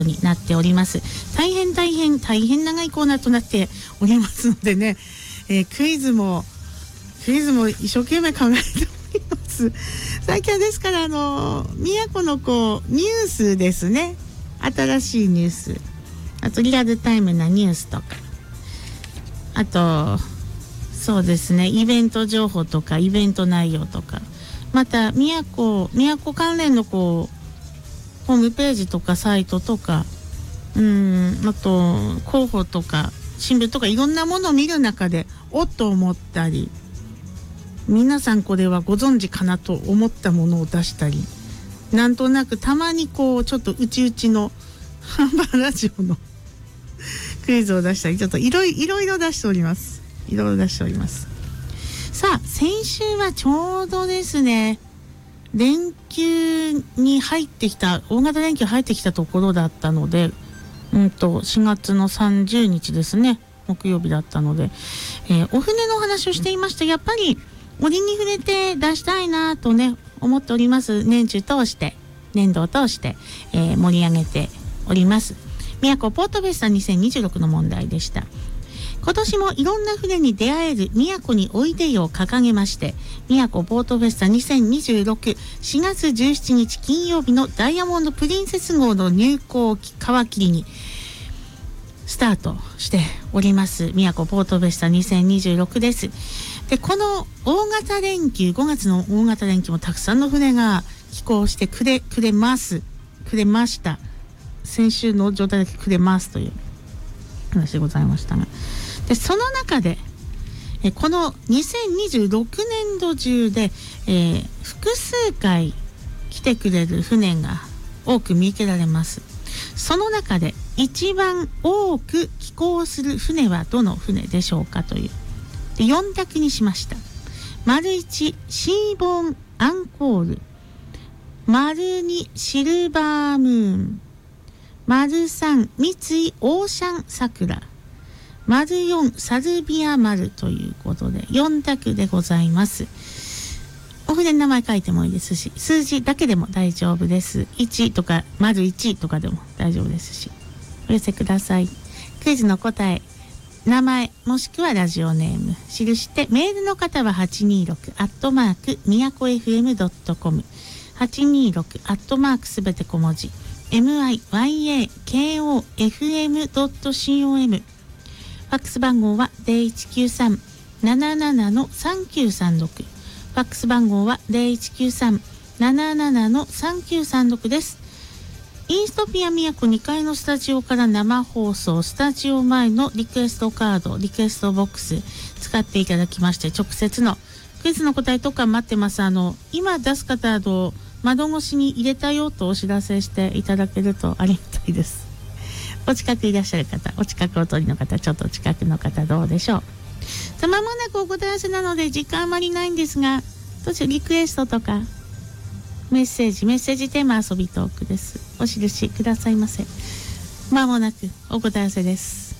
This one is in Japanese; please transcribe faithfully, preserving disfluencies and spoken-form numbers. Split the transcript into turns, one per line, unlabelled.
になっております。大変大変大変長いコーナーとなっておりますのでね、えー、クイズもクイズも一生懸命考えております。最近はですからあの宮古のこうニュースですね、新しいニュース、あとリアルタイムなニュースとか、あとそうですねイベント情報とかイベント内容とか、また宮古宮古関連のこうホームページとかサイトとか、うーんあと広報とか新聞とかいろんなものを見る中でおっと思ったり、皆さんこれはご存知かなと思ったものを出したり、なんとなくたまにこうちょっとうちうちのハンバーラジオのクイズを出したり、ちょっといろいろいろ出しておりますいろいろ出しております。さあ先週はちょうどですね連休に入ってきた大型連休入ってきたところだったので、うんとしがつのさんじゅうにちですね木曜日だったので、えー、お船のお話をしていました。やっぱり折に触れて出したいなとね思っております。年中通して年度を通して、えー、盛り上げております。宮古ポートフェスタにせんにじゅうろくの問題でした。今年もいろんな船に出会える宮古においでよを掲げまして、宮古ポートフェスタにせんにじゅうろく しがつじゅうしちにち金曜日のダイヤモンドプリンセス号の入港皮切りにスタートしております宮古ポートフェスタにせんにじゅうろくです。でこの大型連休、ごがつの大型連休もたくさんの船が寄港してくれくれますくれました先週の状態だけくれますという話でございましたが、でその中でえこのにせんにじゅうろくねんど中で、えー、複数回来てくれる船が多く見受けられます。その中で一番多く寄港する船はどの船でしょうかというでよん択にしました。丸いちシーボーンアンコール、丸にシルバームーン、丸さん三井オーシャンサクラ、丸よんサルビア丸ということでよん択でございます。お船の名前書いてもいいですし、数字だけでも大丈夫です。いちとか丸いちとかでも大丈夫ですし、お寄せください。クイズの答え、名前もしくはラジオネーム記して、メールの方ははちにーろくアットマーク宮古 エフエムドットコム、 はちにーろくアットマークすべて小文字 ミヤコ エフエムドットコム、 ファックス番号は ゼロいちきゅうさん なななな さんきゅうさんろく、ファックス番号は ゼロいちきゅうさん なななな さんきゅうさんろく です。インストピア宮古にかいのスタジオから生放送、スタジオ前のリクエストカード、リクエストボックス使っていただきまして、直接のクイズの答えとか待ってます。あの今出すカタードを窓越しに入れたよとお知らせしていただけるとありがたいです。お近くいらっしゃる方、お近くお通りの方、ちょっと近くの方どうでしょう。さあ間もなくお答え合わせなので時間あまりないんですが、どうぞリクエストとかメッセージメッセージテーマ遊びトークです。お印くださいませ。間もなくお答え合わせです。